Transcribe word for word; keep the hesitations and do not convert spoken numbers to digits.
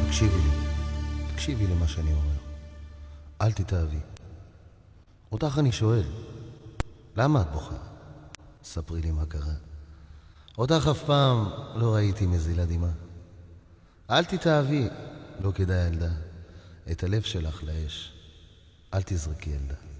תקשיבי לי, תקשיבי למה שאני אומר. אל תתאהבי. אותך אני שואל, למה את בוכה? ספרי לי מה קרה. אותך אף פעם לא ראיתי מזילה דמעה. אל תתאהבי, לא כדאי ילדה. את הלב שלך לאש, אל תזרקי ילדה.